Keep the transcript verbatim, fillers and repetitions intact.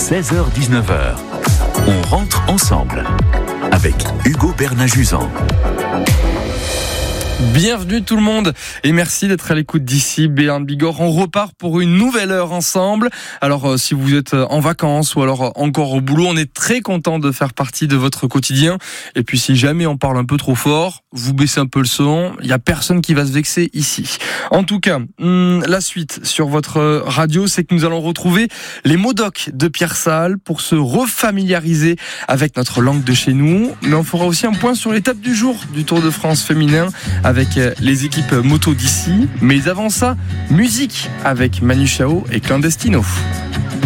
seize heures dix-neuf heures. On rentre ensemble avec Hugo Bernat-Juzan. Bienvenue tout le monde et merci d'être à l'écoute d'ici Béarn Bigorre. On repart pour une nouvelle heure ensemble. Alors euh, si vous êtes en vacances ou alors encore au boulot, on est très content de faire partie de votre quotidien. Et puis si jamais on parle un peu trop fort, vous baissez un peu le son. Il y a personne qui va se vexer ici. En tout cas, hum, la suite sur votre radio, c'est que nous allons retrouver les Modocs de Pierre Salle pour se refamiliariser avec notre langue de chez nous. Mais on fera aussi un point sur l'étape du jour du Tour de France féminin avec les équipes moto d'ici. Mais avant ça, musique avec Manu Chao et Clandestino.